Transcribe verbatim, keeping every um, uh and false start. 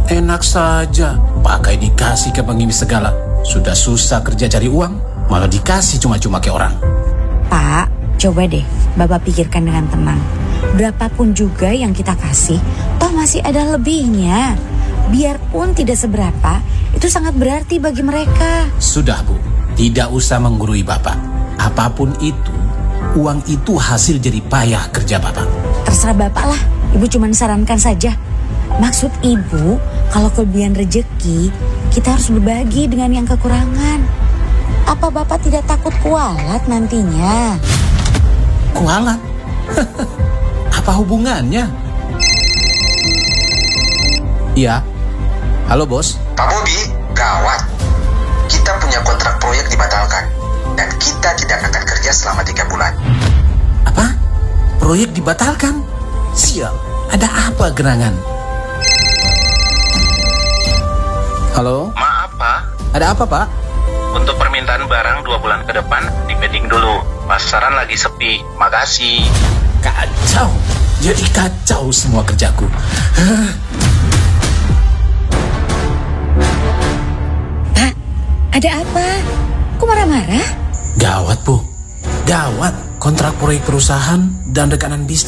Enak saja, pakai dikasih ke pengemis segala. Sudah susah kerja cari uang, malah dikasih cuma-cuma ke orang. Pak, coba deh Bapak pikirkan dengan tenang. Berapapun juga yang kita kasih, toh masih ada lebihnya. Biarpun tidak seberapa, itu sangat berarti bagi mereka. Sudah Bu, tidak usah menggurui Bapak. Apapun itu, uang itu hasil jerih payah kerja Bapak. Terserah Bapak lah, Ibu cuma sarankan saja. Maksud Ibu, kalau kelebihan rejeki, kita harus berbagi dengan yang kekurangan. Apa Bapak tidak takut kualat nantinya? Kualat? Apa hubungannya? Iya. Halo bos. Pak Bobi, gawat. Kita punya kontrak proyek dibatalkan. Dan kita tidak akan kerja selama tiga bulan. Apa? Proyek dibatalkan? Sial, ada apa gerangan? Halo? Maaf Pak, Ada apa Pak? untuk permintaan barang dua bulan ke depan di-pending dulu. Pasaran lagi sepi, makasih. Kacau, jadi kacau semua kerjaku. Pak, ada apa? Kok marah-marah? Gawat Bu, gawat. Kontrak proyek perusahaan dan rekanan bisnis